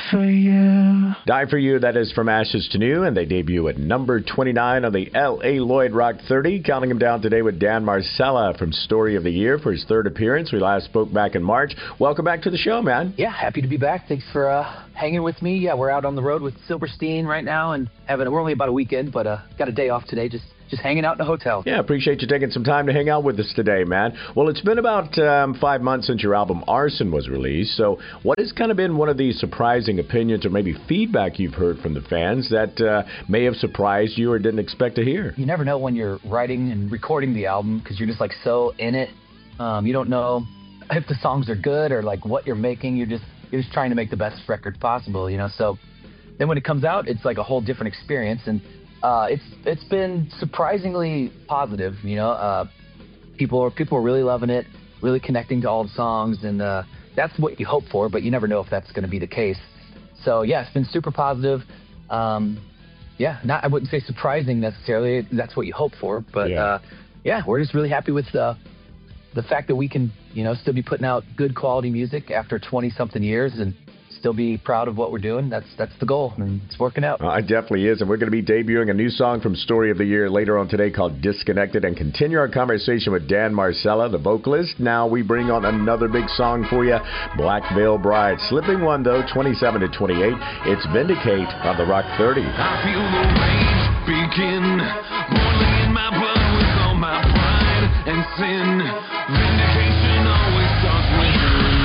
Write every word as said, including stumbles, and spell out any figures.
for you. Die for You, that is From Ashes to New, and they debut at number twenty-nine on the L A Lloyd Rock thirty. Counting him down today with Dan Marcella from Story of the Year for his third appearance. We last spoke back in March. Welcome back to the show, man. Yeah, happy to be back. Thanks for uh, hanging with me. Yeah, we're out on the road with Silverstein right now, and having we're only about a weekend, but uh, got a day off today. Just Just hanging out in a hotel. Yeah, appreciate you taking some time to hang out with us today, man. Well, it's been about um, five months since your album Arson was released. So what has kind of been one of the surprising opinions or maybe feedback you've heard from the fans that uh, may have surprised you or didn't expect to hear? You never know when you're writing and recording the album because you're just like so in it. Um, you don't know if the songs are good or like what you're making. You're just you're just trying to make the best record possible, you know. So then when it comes out, it's like a whole different experience. And Uh, it's it's been surprisingly positive, you know. Uh, people are people are really loving it, really connecting to all the songs, and uh, that's what you hope for. But you never know if that's going to be the case. So yeah, it's been super positive. Um, yeah, not I wouldn't say surprising necessarily. That's what you hope for, but yeah, uh, yeah we're just really happy with uh, the fact that we can, you know, still be putting out good quality music after twenty something years and still be proud of what we're doing. That's that's the goal, and it's working out. Uh, it definitely is, and we're going to be debuting a new song from Story of the Year later on today called Disconnected, and continue our conversation with Dan Marcella, the vocalist. Now we bring on another big song for you, Black Veil Bride. Slipping one, though, twenty-seven to twenty-eight. It's Vindicate on the Rock thirty. I feel the rage begin, boiling in my blood with all my pride and sin.